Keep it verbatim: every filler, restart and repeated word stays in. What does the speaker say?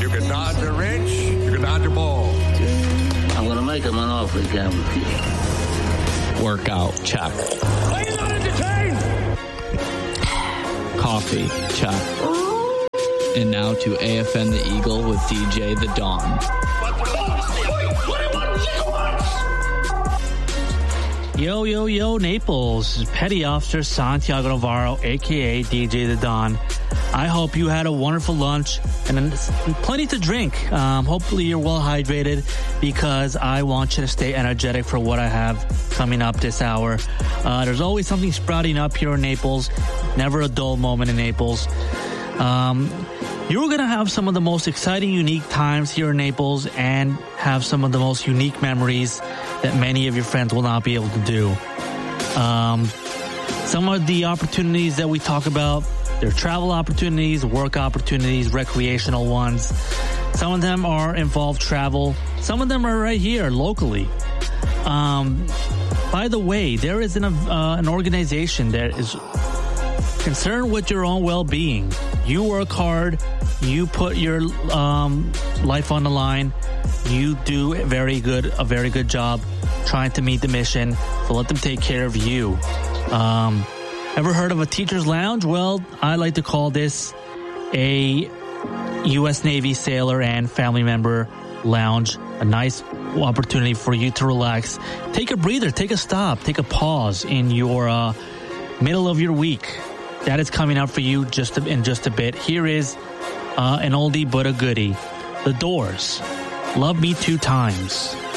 You can dodge a wrench, you can dodge a ball. I'm going to make him an offer again with you. Workout, check. Are you not entertained? Coffee, check. And now to A F N the Eagle with D J The Don. Yo, yo, yo, Naples. This is Petty Officer Santiago Navarro, a k a. D J The Don. I hope you had a wonderful lunch and plenty to drink. Um, hopefully you're well hydrated because I want you to stay energetic for what I have coming up this hour. Uh, there's always something sprouting up here in Naples. Never a dull moment in Naples. Um, you're going to have some of the most exciting, unique times here in Naples and have some of the most unique memories that many of your friends will not be able to do. Um, some of the opportunities that we talk about, they're travel opportunities, work opportunities, recreational ones. Some of them are involved travel. Some of them are right here locally. Um, by the way, there is an, uh, an organization that is concerned with your own well-being. You work hard. You put your um, life on the line. You do a very good, a very good job trying to meet the mission. So let them take care of you. Um, ever heard of a teacher's lounge? Well, I like to call this a U S Navy sailor and family member lounge. A nice opportunity for you to relax. Take a breather. Take a stop. Take a pause in your uh, middle of your week. That is coming up for you just a, in just a bit. Here is uh, an oldie but a goodie. The Doors. Love Me Two Times.